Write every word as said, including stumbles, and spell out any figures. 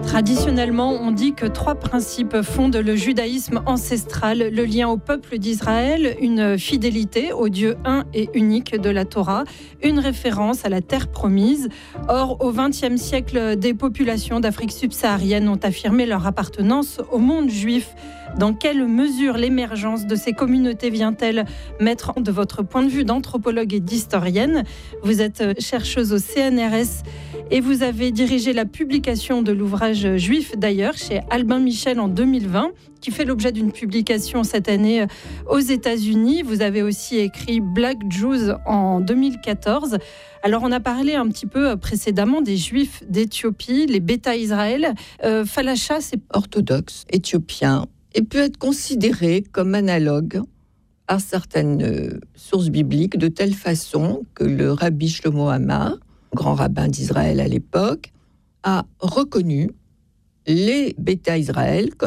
Traditionnellement, on dit que trois principes fondent le judaïsme ancestral: le lien au peuple d'Israël, une fidélité au Dieu un et unique de la Torah, une référence à la terre promise. Or, au vingtième siècle, des populations d'Afrique subsaharienne ont affirmé leur appartenance au monde juif. Dans quelle mesure l'émergence de ces communautés vient-elle mettre, de votre point de vue d'anthropologue et d'historienne? Vous êtes chercheuse au C N R S et vous avez dirigé la publication de l'ouvrage Juif d'ailleurs chez Albin Michel en deux mille vingt, qui fait l'objet d'une publication cette année aux États-Unis. Vous avez aussi écrit Black Jews en deux mille quatorze. Alors on a parlé un petit peu précédemment des Juifs d'Éthiopie, les Beta Israël. Euh, Falacha, c'est orthodoxe éthiopien et peut être considéré comme analogue à certaines sources bibliques, de telle façon que le rabbi Shlomo Amar, grand rabbin d'Israël à l'époque, a reconnu les Beta Israël